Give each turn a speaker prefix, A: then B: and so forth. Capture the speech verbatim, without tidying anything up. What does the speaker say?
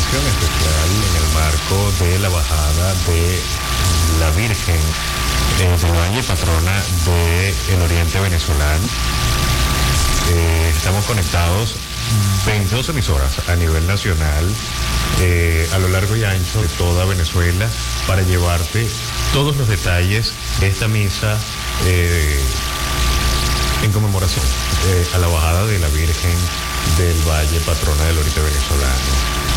A: edición especial en el marco de la bajada de la Virgen eh, del Valle, patrona del oriente venezolano. Eh, estamos conectados veintidós emisoras a nivel nacional, eh, a lo largo y ancho de toda Venezuela, para llevarte todos los detalles de esta misa eh, en conmemoración eh, a la bajada de la Virgen del Valle, patrona del oriente venezolano.